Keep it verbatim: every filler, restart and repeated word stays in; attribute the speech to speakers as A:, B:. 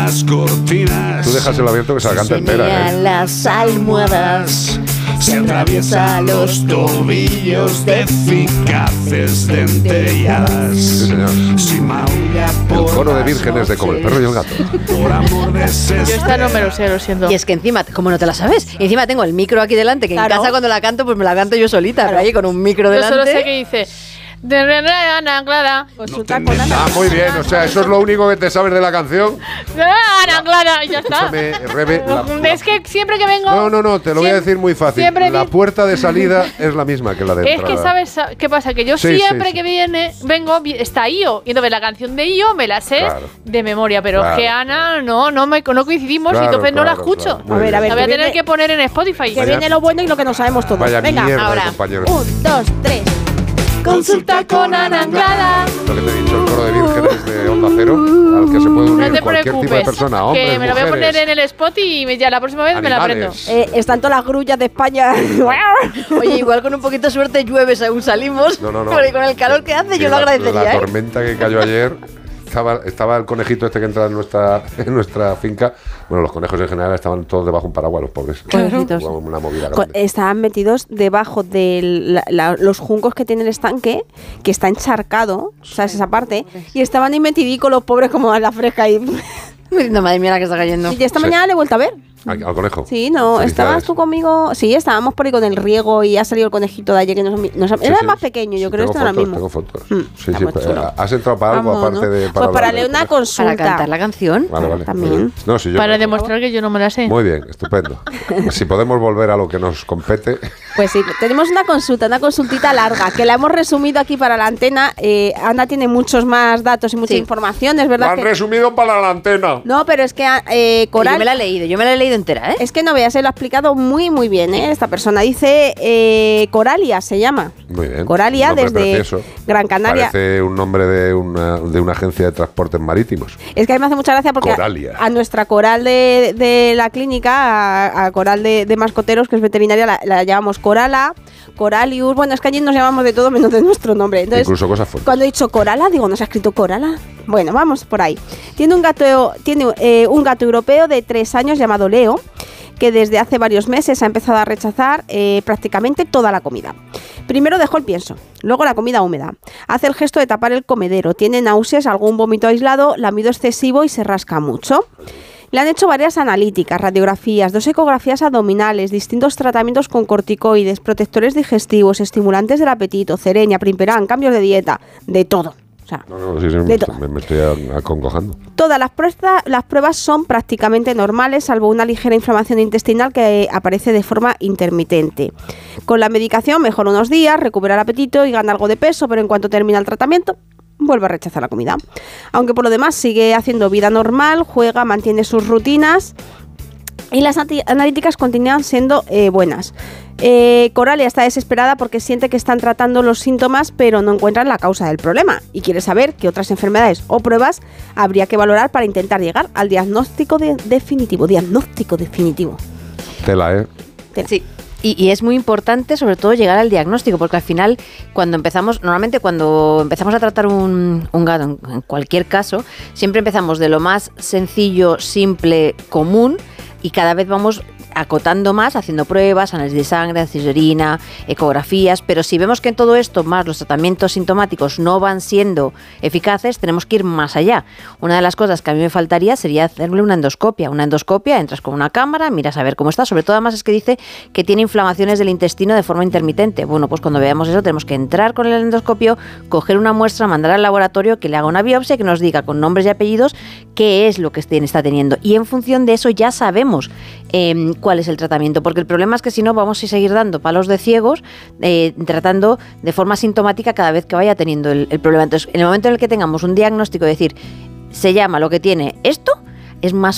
A: las cortinas.
B: Tú déjaselo abierto que se la canta entera, ¿eh?
A: Las almohadas. Se atraviesa los tobillos de eficaces dentelladas.
B: Sí, señor.
A: Si maulla
B: El
A: por
B: coro de
A: las
B: vírgenes de Como el perro y el gato.
A: por amor de ese
C: Yo esta no me lo sé, lo siento.
D: Y es que encima, como no te la sabes, y encima tengo el micro aquí delante, que
E: Claro.
D: en casa cuando la canto, pues me la canto yo solita,
E: Claro.
D: pero ahí con un micro
C: Yo
D: delante.
C: solo sé que dice de Ana Clara.
E: Consulta con Ana.
B: Ah, muy bien, o sea, eso es lo único que te sabes de la canción.
C: Ana Clara, y ya está.
B: Escúchame, Rebe, la-
C: Es que siempre que vengo.
B: No, no, no, te lo voy a
C: Siem-
B: decir muy fácil.
C: siempre
B: La
C: di-
B: puerta de salida es la misma que la de
C: Es
B: entrada.
C: que sabes sa- qué pasa, que yo
B: Sí,
C: siempre
B: sí, sí.
C: que viene, vengo, vi- está Io. Y entonces la canción de Io me la sé
B: Claro.
C: de memoria, pero
B: Claro.
C: es que Ana no, no, me, no coincidimos
B: Claro,
C: y entonces no la
B: claro,
C: escucho.
B: claro. Muy
E: A ver, a
B: bien.
E: ver.
C: La voy a
E: que
C: tener
E: viene-
C: que poner en Spotify.
E: Que viene lo bueno y lo que no sabemos todos.
B: Vaya
E: Venga,
B: mierda de
D: ahora.
B: compañeros.
E: un, dos, tres.
C: Consulta con Ana Clara.
B: Lo que te he dicho, el coro de vírgenes de Onda Cero, al que se puede unir
C: No te
B: cualquier tipo de
C: preocupes,
B: persona, hombres,
C: que me lo voy a
B: mujeres,
C: poner en el spot y me- ya la próxima vez me la aprendo.
B: animales.
E: Eh, están todas las grullas de España.
D: Oye, igual con un poquito de suerte llueve según salimos.
B: No, no, no.
D: Porque con el calor que hace
B: Que
D: yo lo
B: la-
D: agradecería,
B: La
D: ¿eh?
B: tormenta que cayó ayer, estaba, estaba el conejito este que entra en nuestra, en nuestra finca. Bueno, los conejos en general estaban todos debajo de un paraguas, los pobres.
E: Pobrecitos.
B: Jugamos una movida
E: Co-
B: grande.
E: Estaban metidos debajo de los juncos que tiene el estanque, que está encharcado, ¿sabes? Esa parte. Y estaban ahí metidicos los pobres como a la fresca. Y,
D: Me diciendo, madre mía, la que está cayendo.
E: y esta
B: Sí.
E: mañana le he vuelto a ver.
B: Al, al conejo.
E: Sí, no,
B: Felicidades.
E: estabas tú conmigo. Sí, estábamos por ahí con el riego y ha salido el conejito de ayer que nos, nos-
B: Sí,
E: era
B: sí.
E: más pequeño, yo
B: Sí,
E: creo,
B: tengo
E: este ahora
B: fotos,
E: mismo.
B: Tengo fotos.
E: Mm,
B: Sí, sí,
E: estamos
B: pues,
E: chulos.
B: ¿has entrado para algo
E: Vamos,
B: aparte
E: ¿no?
B: de para
E: Pues para
B: hablar
E: leer
B: del
E: una
B: conejo?
E: consulta.
D: Para cantar la canción.
B: Vale, vale.
E: También.
B: Muy bien. No, si yo
C: Para
B: no-
C: demostrar que yo no me la sé.
B: Muy bien, estupendo. Si podemos volver a lo que nos compete.
E: Pues sí, tenemos una consulta, una consultita larga, que la hemos resumido aquí para la antena. Eh, Ana tiene muchos más datos y mucha
D: Sí.
E: información, es
B: Lo
E: verdad
B: han
E: que...
B: resumido para la antena.
E: No, pero es que eh,
D: Que
E: Coral...
D: Yo me la he leído, yo me la he leído entera, ¿eh?
E: Es que no veas, se lo ha explicado muy, muy bien, ¿eh? Esta persona dice eh, Coralia, se llama.
B: Muy bien.
E: Coralia,
B: Un nombre
E: desde
B: precioso.
E: Gran Canaria.
B: Parece un nombre de una, de una agencia de transportes marítimos.
E: Es que a mí me hace mucha gracia porque a,
B: Coralia.
E: a nuestra coral de, de la clínica, a, a coral de, de mascoteros, que es veterinaria, la, la llamamos Corala, Coralius. Bueno, es que allí nos llamamos de todo menos de nuestro nombre. Entonces,
B: Incluso cosas fuertes.
E: cuando he dicho Corala, digo, ¿no se ha escrito Corala? Bueno, vamos por ahí. Tiene un gato, tiene, eh, un gato europeo de tres años llamado Leo, que desde hace varios meses ha empezado a rechazar eh, prácticamente toda la comida. Primero dejó el pienso, luego la comida húmeda. Hace el gesto de tapar el comedero, tiene náuseas, algún vómito aislado, lamido excesivo y se rasca mucho. Le han hecho varias analíticas, radiografías, dos ecografías abdominales, distintos tratamientos con corticoides, protectores digestivos, estimulantes del apetito, cereña, primperán, cambios de dieta, de todo. O sea,
B: No, no, sí, sí,
E: de
B: me,
E: todo.
B: me- me estoy acongojando.
E: Todas las pruebas, las pruebas son prácticamente normales, salvo una ligera inflamación intestinal que aparece de forma intermitente. Con la medicación mejora unos días, recupera el apetito y gana algo de peso, pero en cuanto termina el tratamiento, vuelve a rechazar la comida. Aunque por lo demás sigue haciendo vida normal, juega, mantiene sus rutinas y las anti- analíticas continúan siendo eh, buenas. Eh, Coralia está desesperada porque siente que están tratando los síntomas pero no encuentran la causa del problema y quiere saber qué otras enfermedades o pruebas habría que valorar para intentar llegar al diagnóstico de- definitivo. Diagnóstico definitivo.
B: Tela, ¿eh?
D: Sí. Y, y es muy importante, sobre todo, llegar al diagnóstico, porque al final, cuando empezamos, normalmente cuando empezamos a tratar un, un gato, en, en cualquier caso, siempre empezamos de lo más sencillo, simple, común, y cada vez vamos acotando más, haciendo pruebas, análisis de sangre, análisis de orina, ecografías, pero si vemos que en todo esto, más los tratamientos sintomáticos no van siendo eficaces, tenemos que ir más allá. Una de las cosas que a mí me faltaría sería hacerle una endoscopia. Una endoscopia, entras con una cámara, miras a ver cómo está, sobre todo además es que dice que tiene inflamaciones del intestino de forma intermitente. Bueno, pues cuando veamos eso tenemos que entrar con el endoscopio, coger una muestra, mandar al laboratorio, que le haga una biopsia, que nos diga con nombres y apellidos qué es lo que está teniendo. Y en función de eso ya sabemos eh, cuál es el tratamiento, porque el problema es que si no vamos a seguir dando palos de ciegos, eh, tratando de forma sintomática cada vez que vaya teniendo el, el problema. Entonces, en el momento en el que tengamos un diagnóstico, es decir, se llama lo que tiene esto, es más